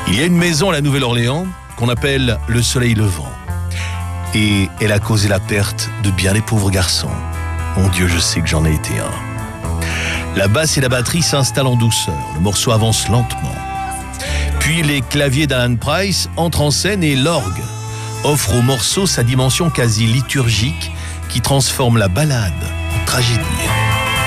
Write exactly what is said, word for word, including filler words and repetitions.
Il y a une maison à la Nouvelle-Orléans qu'on appelle le Soleil Levant. Et elle a causé la perte de bien des pauvres garçons. Mon Dieu, je sais que j'en ai été un. La basse et la batterie s'installent en douceur. Le morceau avance lentement. Puis les claviers d'Alan Price entrent en scène et l'orgue offre au morceau sa dimension quasi liturgique qui transforme la ballade en tragédie.